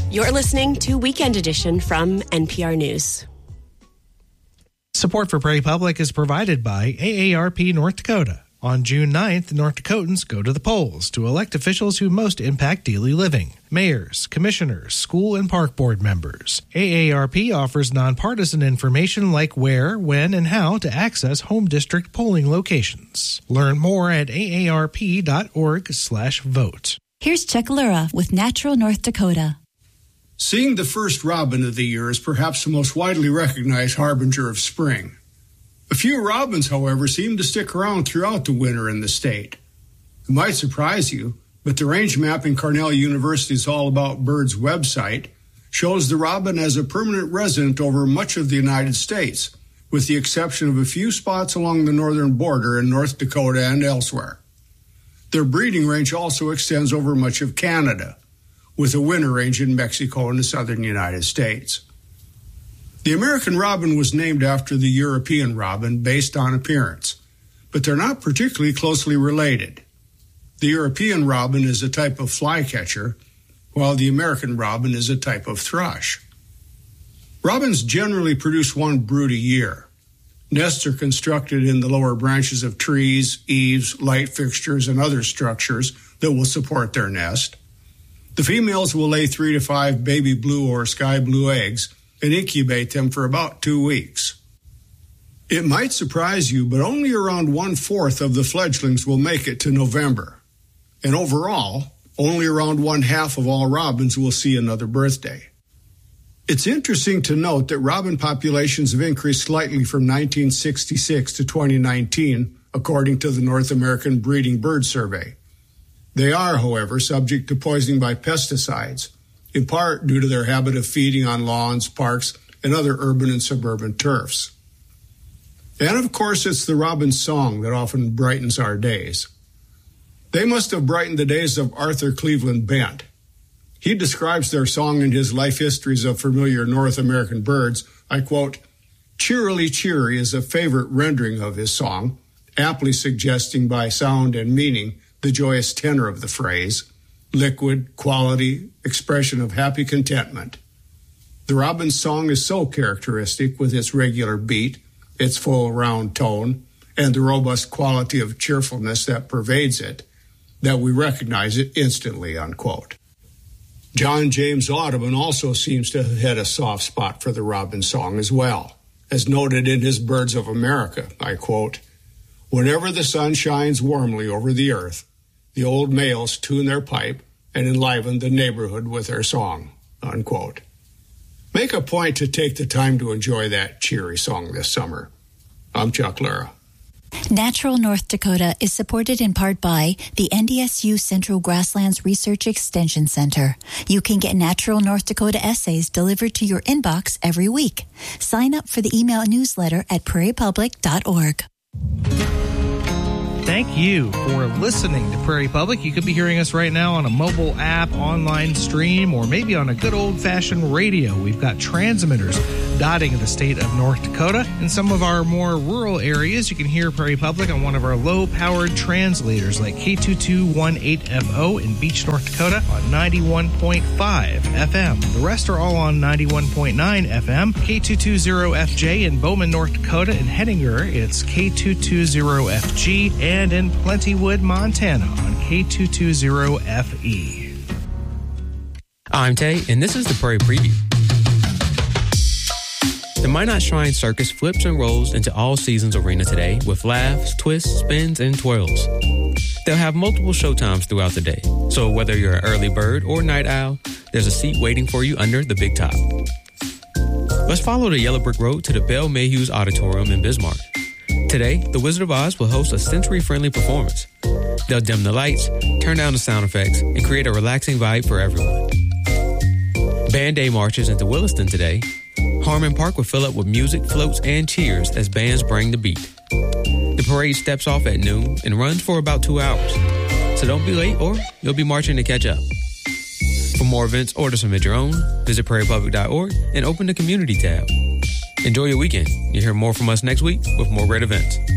You're listening to Weekend Edition from NPR News. Support for Prairie Public is provided by AARP North Dakota. On June 9th, North Dakotans go to the polls to elect officials who most impact daily living. Mayors, commissioners, school and park board members. AARP offers nonpartisan information like where, when, and how to access home district polling locations. Learn more at aarp.org/vote. Here's Chuck Lura with Natural North Dakota. Seeing the first robin of the year is perhaps the most widely recognized harbinger of spring. A few robins, however, seem to stick around throughout the winter in the state. It might surprise you, but the range map in Cornell University's All About Birds website shows the robin as a permanent resident over much of the United States, with the exception of a few spots along the northern border in North Dakota and elsewhere. Their breeding range also extends over much of Canada, with a winter range in Mexico and the southern United States. The American robin was named after the European robin based on appearance, but they're not particularly closely related. The European robin is a type of flycatcher, while the American robin is a type of thrush. Robins generally produce one brood a year. Nests are constructed in the lower branches of trees, eaves, light fixtures, and other structures that will support their nest. The females will lay 3 to 5 baby blue or sky blue eggs and incubate them for about 2 weeks. It might surprise you, but only around 1/4 of the fledglings will make it to November. And overall, only around 1/2 of all robins will see another birthday. It's interesting to note that robin populations have increased slightly from 1966 to 2019, according to the North American Breeding Bird Survey. They are, however, subject to poisoning by pesticides, in part due to their habit of feeding on lawns, parks, and other urban and suburban turfs. And of course, it's the robin's song that often brightens our days. They must have brightened the days of Arthur Cleveland Bent. He describes their song in his Life Histories of Familiar North American Birds. I quote, "Cheerily cheery" is a favorite rendering of his song, aptly suggesting by sound and meaning the joyous tenor of the phrase, liquid, quality, expression of happy contentment. The robin's song is so characteristic with its regular beat, its full round tone, and the robust quality of cheerfulness that pervades it, that we recognize it instantly, unquote. John James Audubon also seems to have had a soft spot for the robin song as well, as noted in his Birds of America. I quote, "Whenever the sun shines warmly over the earth, the old males tune their pipe and enliven the neighborhood with their song," unquote. Make a point to take the time to enjoy that cheery song this summer. I'm Chuck Lura. Natural North Dakota is supported in part by the NDSU Central Grasslands Research Extension Center. You can get Natural North Dakota essays delivered to your inbox every week. Sign up for the email newsletter at prairiepublic.org. Thank you for listening to Prairie Public. You could be hearing us right now on a mobile app, online stream, or maybe on a good old-fashioned radio. We've got transmitters dotting the state of North Dakota. In some of our more rural areas, you can hear Prairie Public on one of our low-powered translators like K2218FO in Beach, North Dakota on 91.5 FM. The rest are all on 91.9 FM. K220FJ in Bowman, North Dakota. In Hettinger, it's K220FG. And in Plentywood, Montana on K220FE. I'm Tay, and this is the Prairie Preview. The Minot Shrine Circus flips and rolls into All Seasons Arena today with laughs, twists, spins, and twirls. They'll have multiple showtimes throughout the day, so whether you're an early bird or night owl, there's a seat waiting for you under the big top. Let's follow the Yellow Brick Road to the Bell Mayhew's Auditorium in Bismarck. Today, the Wizard of Oz will host a sensory-friendly performance. They'll dim the lights, turn down the sound effects, and create a relaxing vibe for everyone. Band Day marches into Williston today. Harmon Park will fill up with music, floats, and cheers as bands bring the beat. The parade steps off at noon and runs for about 2 hours. So don't be late or you'll be marching to catch up. For more events or to submit your own, visit prairiepublic.org and open the community tab. Enjoy your weekend. You'll hear more from us next week with more great events.